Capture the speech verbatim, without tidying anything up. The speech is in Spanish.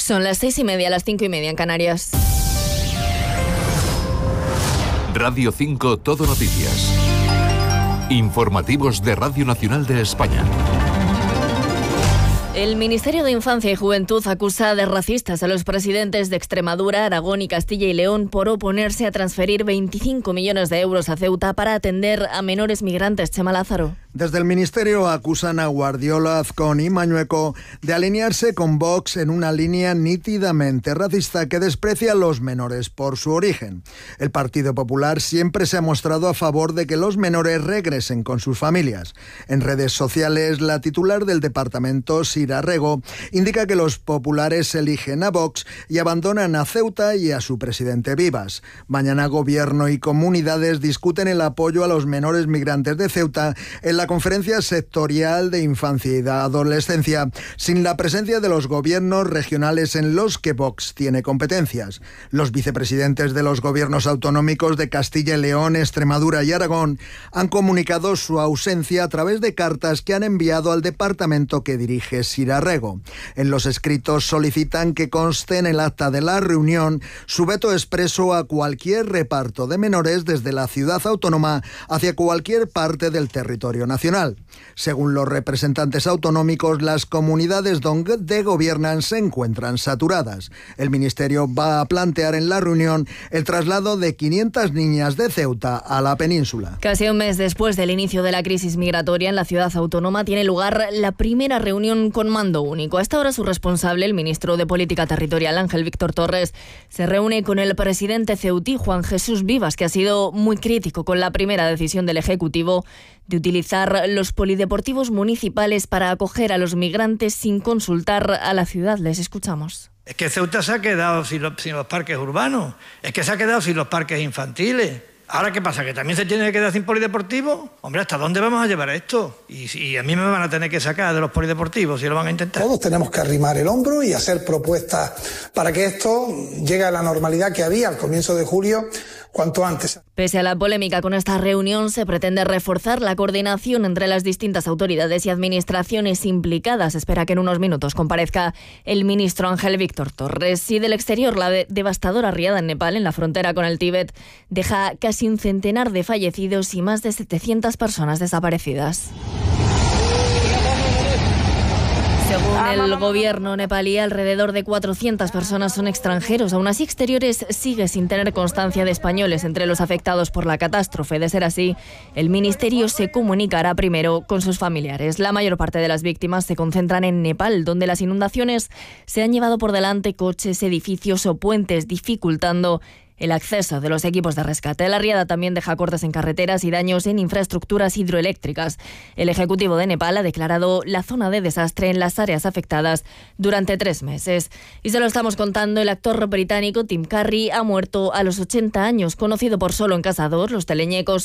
Son las seis y media, las cinco y media en Canarias. Radio cinco Todo Noticias. Informativos de Radio Nacional de España. El Ministerio de Infancia y Juventud acusa de racistas a los presidentes de Extremadura, Aragón y Castilla y León por oponerse a transferir veinticinco millones de euros a Ceuta para atender a menores migrantes. Chema Lázaro. Desde el Ministerio acusan a Guardiola, Azcón y Mañueco de alinearse con Vox en una línea nítidamente racista que desprecia a los menores por su origen. El Partido Popular siempre se ha mostrado a favor de que los menores regresen con sus familias. En redes sociales, la titular del departamento, Sira Rego, indica que los populares eligen a Vox y abandonan a Ceuta y a su presidente Vivas. Mañana Gobierno y comunidades discuten el apoyo a los menores migrantes de Ceuta en la Conferencia Sectorial de Infancia y de Adolescencia, sin la presencia de los gobiernos regionales en los que Vox tiene competencias. Los vicepresidentes de los gobiernos autonómicos de Castilla y León, Extremadura y Aragón han comunicado su ausencia a través de cartas que han enviado al departamento que dirige Sira Rego. En los escritos solicitan que conste en el acta de la reunión su veto expreso a cualquier reparto de menores desde la ciudad autónoma hacia cualquier parte del territorio nacional. Según los representantes autonómicos, las comunidades donde gobiernan se encuentran saturadas. El Ministerio va a plantear en la reunión el traslado de quinientas niñas de Ceuta a la península. Casi un mes después del inicio de la crisis migratoria en la ciudad autónoma tiene lugar la primera reunión con mando único. A esta hora su responsable, el ministro de Política Territorial, Ángel Víctor Torres, se reúne con el presidente ceutí, Juan Jesús Vivas, que ha sido muy crítico con la primera decisión del Ejecutivo de utilizar los polideportivos municipales para acoger a los migrantes sin consultar a la ciudad. Les escuchamos. Es que Ceuta se ha quedado sin los, sin los parques urbanos, es que se ha quedado sin los parques infantiles. ¿Ahora qué pasa? ¿Que también se tiene que quedar sin polideportivo? Hombre, ¿hasta dónde vamos a llevar esto? Y, y a mí me van a tener que sacar de los polideportivos si lo van a intentar. Todos tenemos que arrimar el hombro y hacer propuestas para que esto llegue a la normalidad que había al comienzo de julio cuanto antes. Pese a la polémica con esta reunión, se pretende reforzar la coordinación entre las distintas autoridades y administraciones implicadas. Espera que en unos minutos comparezca el ministro Ángel Víctor Torres. Y del exterior, la de devastadora riada en Nepal, en la frontera con el Tíbet, deja casi un centenar de fallecidos y más de setecientas personas desaparecidas. Según el gobierno nepalí, alrededor de cuatrocientas personas son extranjeros. Aún así, Exteriores sigue sin tener constancia de españoles entre los afectados por la catástrofe. De ser así, el ministerio se comunicará primero con sus familiares. La mayor parte de las víctimas se concentran en Nepal, donde las inundaciones se han llevado por delante coches, edificios o puentes, dificultando el acceso de los equipos de rescate. La riada también deja cortes en carreteras y daños en infraestructuras hidroeléctricas. El Ejecutivo de Nepal ha declarado la zona de desastre en las áreas afectadas durante tres meses. Y se lo estamos contando, el actor británico Tim Curry ha muerto a los ochenta años. Conocido por Solo en Casa dos, Los Teleñecos